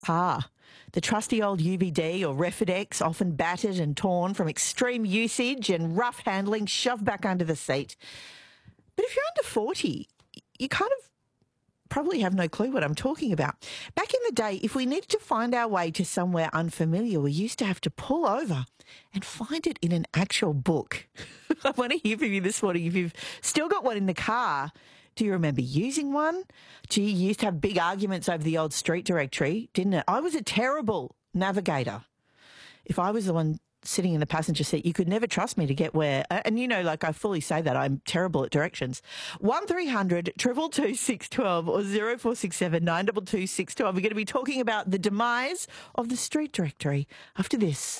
The trusty old UVD or Refidex, often battered and torn from extreme usage and rough handling, shoved back under the seat. But if you're under 40, you kind of probably have no clue what I'm talking about. Back in the day, if we needed to find our way to somewhere unfamiliar, we used to have to pull over and find it in an actual book. I want to hear from you this morning. If you've still got one in the car, do you remember using one? Gee, you used to have big arguments over the old street directory, didn't it? I was a terrible navigator. If I was the one sitting in the passenger seat, you could never trust me to get where. And, you know, like I fully say that, I'm terrible at directions. 1300 222 612 or 0467 922 612. We're going to be talking about the demise of the street directory after this.